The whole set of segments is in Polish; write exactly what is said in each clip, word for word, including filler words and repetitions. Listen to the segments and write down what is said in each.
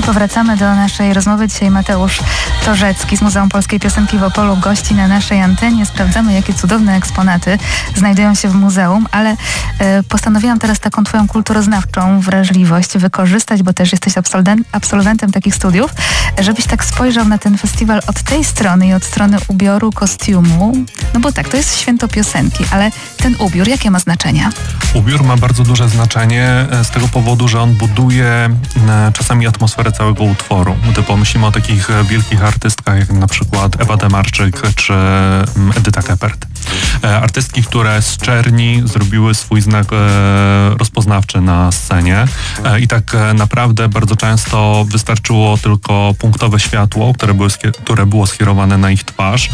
powracamy do naszej rozmowy. Dzisiaj Mateusz Torzecki z Muzeum Polskiej Piosenki w Opolu gości na naszej antenie. Sprawdzamy, jakie cudowne eksponaty znajdują się w muzeum, ale e, postanowiłam teraz taką twoją kulturoznawczą wrażliwość wykorzystać, bo też jesteś absolwent, absolwentem takich studiów, żebyś tak spojrzał na ten festiwal od tej strony i od strony ubioru, kostiumu. No bo tak, to jest święto piosenki, ale ten ubiór, jakie ma znaczenie? Ubiór ma bardzo duże znaczenie z tego powodu, że on buduje czasami atmosferę całego utworu. Gdy pomyślimy o takich wielkich artystkach, jak na przykład Ewa Demarczyk czy Edyta Keppert. Artystki, które z czerni zrobiły swój znak rozpoznawczy na scenie i tak naprawdę bardzo często wystarczyło tylko punktowe światło, które, były, które było skierowane na ich twarz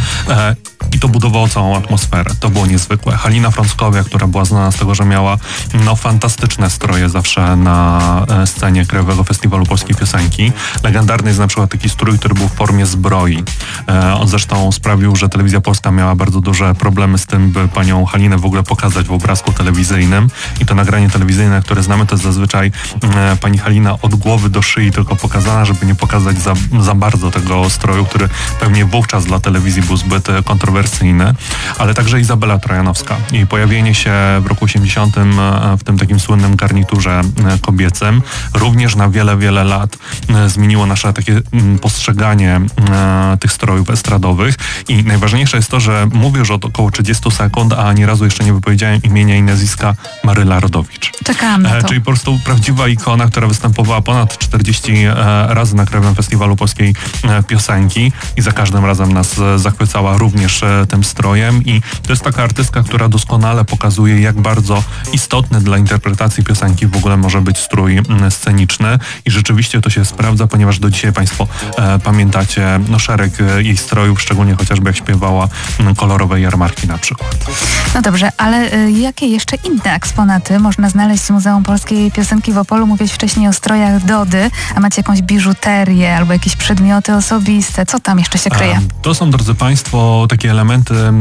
i to budowało całą atmosferę. To było niezwykłe. Halina Frąckowia, która była znana z tego, że miała no, fantastyczne stroje zawsze na scenie Krajowego Festiwalu Polskiej Piosenki. Legendarny jest na przykład taki strój, który był w formie zbroi. On zresztą sprawił, że Telewizja Polska miała bardzo duże problemy z tym, by panią Halinę w ogóle pokazać w obrazku telewizyjnym. I to nagranie telewizyjne, które znamy, to jest zazwyczaj e, pani Halina od głowy do szyi tylko pokazana, żeby nie pokazać za, za bardzo tego stroju, który pewnie wówczas dla telewizji był zbyt kontrowersyjny. Ale także Izabela Trojanowska. Jej pojawienie się w roku osiemdziesiątym e, w tym takim słynnym garniturze e, kobiecym również na wiele, wiele lat e, zmieniło nasze takie m, postrzeganie e, tych strojów estradowych. I najważniejsze jest to, że mówię już od około trzydziestu sekund, a ani razu jeszcze nie wypowiedziałem imienia i nazwiska Maryla Rodowicz. Czekam na to. E, czyli po prostu prawdziwa ikona, która występowała ponad czterdzieści e, razy na Krajowym Festiwalu Polskiej e, Piosenki i za każdym razem nas e, zachwycała również e, tym strojem i to jest taka artystka, która doskonale pokazuje, jak bardzo istotny dla interpretacji piosenki w ogóle może być strój m, sceniczny i rzeczywiście to się sprawdza, ponieważ do dzisiaj Państwo e, pamiętacie no, szereg e, jej strojów, szczególnie chociażby jak śpiewała m, kolorowe jarmarki na przykład. No dobrze, ale y, jakie jeszcze inne eksponaty można znaleźć w Muzeum Polskiej Piosenki w Opolu? Mówiłeś wcześniej o strojach Dody, a macie jakąś biżuterię albo jakieś przedmioty osobiste. Co tam jeszcze się kryje? E, to są, drodzy Państwo, takie elementy e,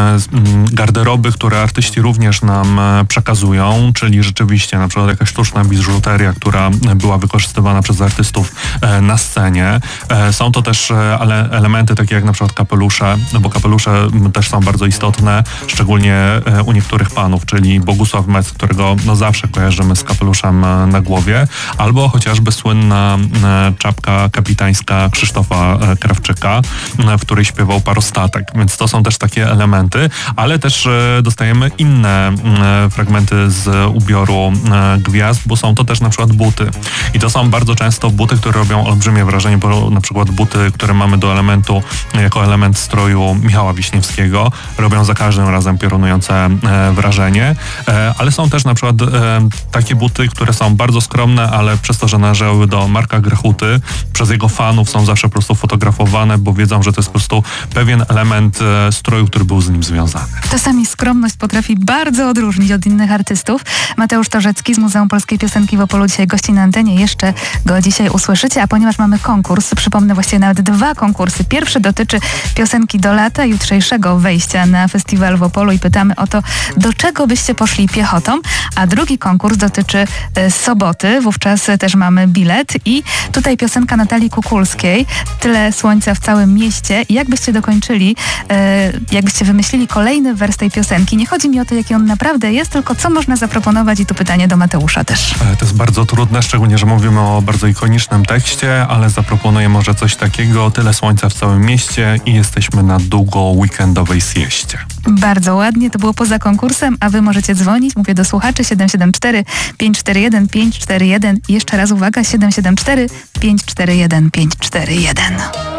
garderoby, które artyści również nam e, przekazują, czyli rzeczywiście na przykład jakaś sztuczna biżuteria, która była wykorzystywana przez artystów e, na scenie. E, są to też e, ale elementy takie jak na przykład kapelusze, no bo kapelusze też są bardzo istotne, szczególnie e, u niektórych panów, czyli Bogusław Mec, którego no zawsze kojarzymy z kapeluszem e, na głowie, albo chociażby słynna e, czapka kapitańska Krzysztofa e, Krawczyka, e, w której śpiewał Parostatek. Więc to są też takie elementy, ale też e, dostajemy inne e, fragmenty z ubioru e, gwiazd, bo są to też na przykład buty. I to są bardzo często buty, które robią olbrzymie wrażenie, bo na przykład buty, które mamy do elementu, jako element stroju Michała Wiśniewskiego, robią za każdym razem piorunujące e, wrażenie, e, ale są też na przykład e, takie buty, które są bardzo skromne, ale przez to, że należały do Marka Grechuty, przez jego fanów są zawsze po prostu fotografowane, bo wiedzą, że to jest po prostu pewien element e, stroju, który był z nim związany. Czasami skromność potrafi bardzo odróżnić od innych artystów. Mateusz Torzecki z Muzeum Polskiej Piosenki w Opolu dzisiaj gości na antenie. Jeszcze go dzisiaj usłyszycie, a ponieważ mamy konkurs, przypomnę właściwie nawet dwa konkursy. Pierwszy dotyczy piosenki do lata, jutrzejszego wejścia na festiwal w Opolu i pytamy o to, do czego byście poszli piechotą, a drugi konkurs dotyczy e, soboty, wówczas też mamy bilet i tutaj piosenka Natalii Kukulskiej, Tyle słońca w całym mieście. I jakbyście dokończyli, e, jakbyście wymyślili kolejny wers tej piosenki, nie chodzi mi o to, jaki on naprawdę jest, tylko co można zaproponować i tu pytanie do Mateusza też. E, to jest bardzo trudne, szczególnie, że mówimy o bardzo ikonicznym tekście, ale zaproponuję może coś takiego, Tyle słońca w całym mieście i jesteśmy na długo weekendowej sieście. Bardzo ładnie, to było poza konkursem, a wy możecie dzwonić, mówię do słuchaczy siedem siedem cztery, pięć cztery jeden, pięć cztery jeden. Jeszcze raz uwaga, siedem siedem cztery, pięć cztery jeden, pięć cztery jeden.